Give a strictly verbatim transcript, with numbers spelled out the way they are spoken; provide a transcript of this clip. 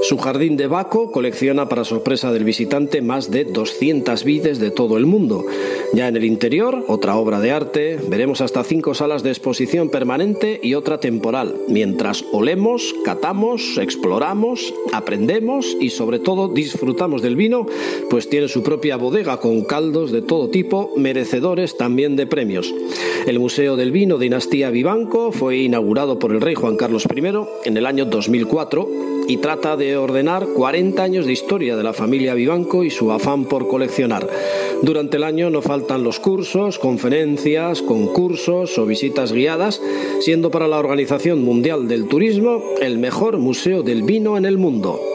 Su jardín de Baco colecciona, para sorpresa del visitante, más de doscientas vides de todo el mundo. Ya en el interior, otra obra de arte, veremos hasta cinco salas de exposición permanente y otra temporal, mientras olemos, catamos, exploramos, aprendemos y sobre todo disfrutamos del vino, pues tiene su propia bodega con caldos de todo tipo, merecedores también de premios. El Museo del Vino Dinastía Vivanco fue inaugurado por el rey Juan Carlos primero en el año dos mil cuatro y trata de ordenar cuarenta años de historia de la familia Vivanco y su afán por coleccionar. Durante el año no faltan los cursos, conferencias, concursos o visitas guiadas, siendo para la Organización Mundial del Turismo el mejor museo del vino en el mundo.